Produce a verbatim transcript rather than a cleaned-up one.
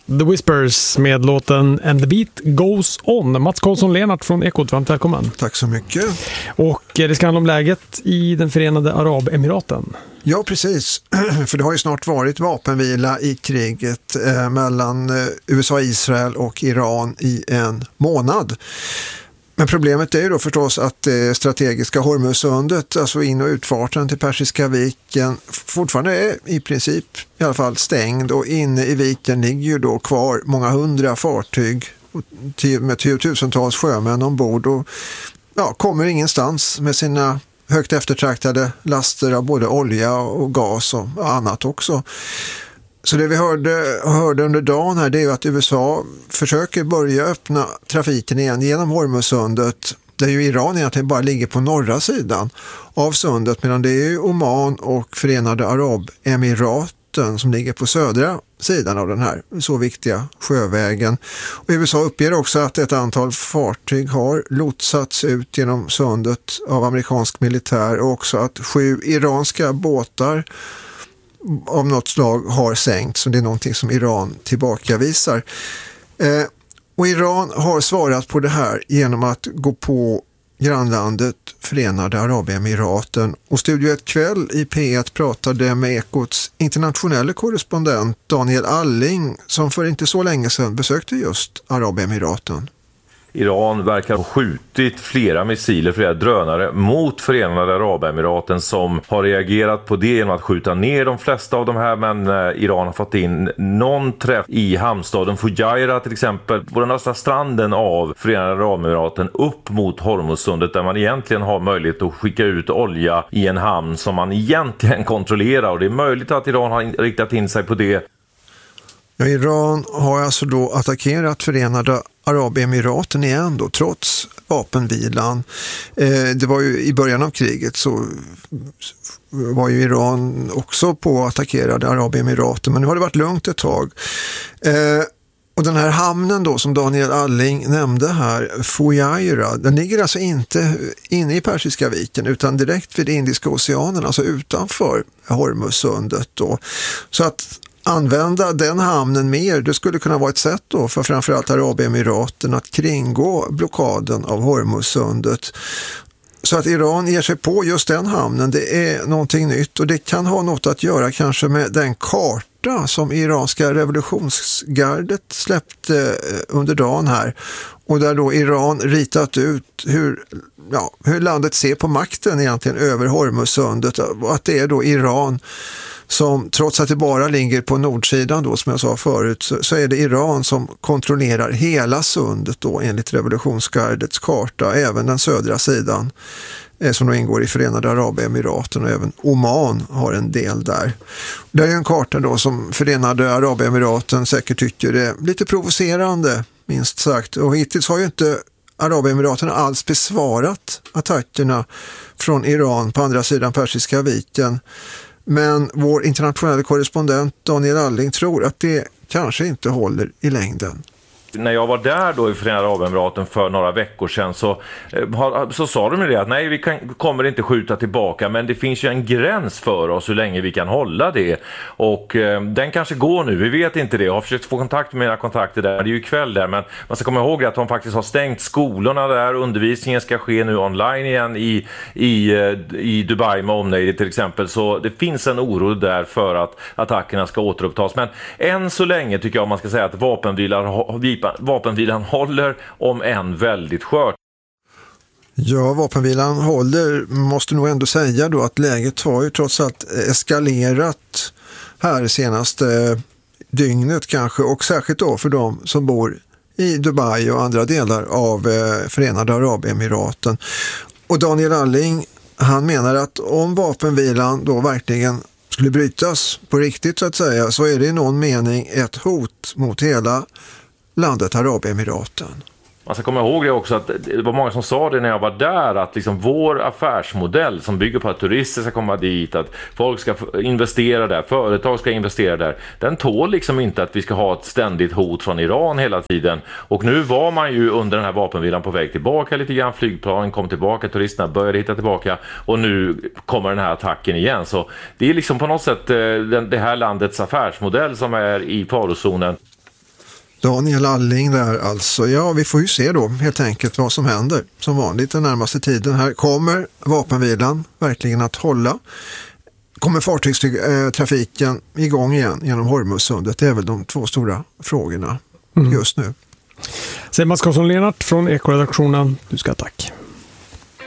The Whispers med låten And the Beat Goes On. Mats Karlsson-Lennart från Ekot, varmt välkommen. Tack så mycket. Och det ska handla om läget i den Förenade Arabemiraten. Ja, precis. För det har ju snart varit vapenvila i kriget eh, mellan eh, U S A, Israel och Iran i en månad. Men problemet är ju då förstås att det strategiska Hormuzsundet, alltså in- och utfarten till Persiska viken, fortfarande är i princip i alla fall stängd, och inne i viken ligger ju då kvar många hundra fartyg med tiotusentals sjömän ombord och ja, kommer ingenstans med sina högt eftertraktade laster av både olja och gas och annat också. Så det vi hörde, hörde under dagen här, det är ju att U S A försöker börja öppna trafiken igen genom Hormuzsundet, där ju Iran egentligen bara ligger på norra sidan av sundet, medan det är ju Oman och Förenade Arabemiraten som ligger på södra sidan av den här så viktiga sjövägen. Och U S A uppger också att ett antal fartyg har lotsats ut genom sundet av amerikansk militär, och också att sju iranska båtar av något slag har sänkt, så det är någonting som Iran tillbakavisar. Eh, och Iran har svarat på det här genom att gå på grannlandet Förenade Arabemiraten, och Studio ett kväll i P ett pratade med Ekots internationella korrespondent Daniel Alling, som för inte så länge sedan besökte just Arabemiraten. Iran verkar ha skjutit flera missiler, flera drönare mot Förenade Arabemiraten, som har reagerat på det genom att skjuta ner de flesta av de här, men eh, Iran har fått in någon träff i hamnstaden Fujairah till exempel, på den östra stranden av Förenade Arabemiraten upp mot Hormuzsundet, där man egentligen har möjlighet att skicka ut olja i en hamn som man egentligen kontrollerar, och det är möjligt att Iran har in- riktat in sig på det. Ja, Iran har alltså då attackerat Förenade Arabemiraten igen då, trots vapenvilan. Eh, det var ju i början av kriget så var ju Iran också på attackerade Arabemiraten, men nu har det varit lugnt ett tag. Eh, och den här hamnen då som Daniel Alling nämnde här, Fujairah, den ligger alltså inte inne i Persiska viken utan direkt vid Indiska oceanen, alltså utanför Hormuzsundet då. Så att använda den hamnen mer, det skulle kunna vara ett sätt då för framförallt Arabemiraten att kringgå blockaden av Hormuzsundet. Så att Iran ger sig på just den hamnen, det är någonting nytt, och det kan ha något att göra kanske med den karta som iranska revolutionsgardet släppte under dagen här, och där då Iran ritat ut hur, ja, hur landet ser på makten egentligen över Hormuzsundet, och att det är då Iran som, trots att det bara ligger på nordsidan då, som jag sa förut, så, så är det Iran som kontrollerar hela sundet då enligt revolutionsgardets karta, även den södra sidan eh, som då ingår i Förenade Arabemiraten, och även Oman har en del där. Det är en karta då som Förenade Arabemiraten säkert tycker är lite provocerande, minst sagt, och hittills har ju inte Arabemiraten alls besvarat attackerna från Iran på andra sidan Persiska viken. Men vår internationella korrespondent Daniel Alling tror att det kanske inte håller i längden. När jag var där då i Förenade Arabemiraten för några veckor sedan så, så sa de det att nej, vi kan, kommer inte skjuta tillbaka, men det finns ju en gräns för oss hur länge vi kan hålla det, och eh, den kanske går nu, vi vet inte det. Jag har försökt få kontakt med mina kontakter där, det är ju kväll där, men man ska komma ihåg att de faktiskt har stängt skolorna där, undervisningen ska ske nu online igen i, i, i Dubai med omnejd till exempel, så det finns en oro där för att attackerna ska återupptas, men än så länge tycker jag man ska säga att vapenvilan vapenvilan håller, om än väldigt skört. Ja, vapenvilan håller, måste nog ändå säga då att läget har ju trots allt eskalerat här senaste dygnet kanske, och särskilt då för de som bor i Dubai och andra delar av Förenade Arabemiraten. Och Daniel Alling, han menar att om vapenvilan då verkligen skulle brytas på riktigt så att säga, så är det i någon mening ett hot mot hela landet Arabemiraten. Man ska komma ihåg det också, att det var många som sa det när jag var där, att liksom vår affärsmodell som bygger på att turister ska komma dit, att folk ska investera där, företag ska investera där, den tål liksom inte att vi ska ha ett ständigt hot från Iran hela tiden. Och nu var man ju under den här vapenvilan på väg tillbaka lite grann, flygplanen kom tillbaka, turisterna började hitta tillbaka, och nu kommer den här attacken igen. Så det är liksom på något sätt det här landets affärsmodell som är i farozonen. Daniel Alling där alltså. Ja, vi får ju se då helt enkelt vad som händer. Som vanligt den närmaste tiden här. Kommer vapenvilan verkligen att hålla? Kommer fartygstrafiken igång igen genom Hormuzsundet? Det är väl de två stora frågorna mm. just nu. Säger Mats Karlsson Lennart från Ekoredaktionen. Du ska tack.